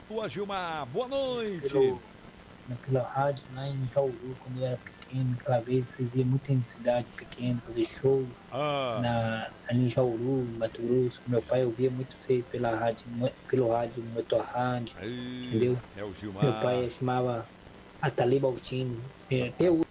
Tua Gilmar, boa Isso noite. pela rádio lá em Jauru, quando eu era pequeno, aquela vez vocês iam muito em cidade pequena fazer show Ah, ali em Jauru, em Mato Grosso. Meu pai ouvia muito vocês pela rádio, pelo rádio, Motor Rádio, aí, entendeu? é o Meu pai Gilmar. chamava Atali Baltino, até hoje.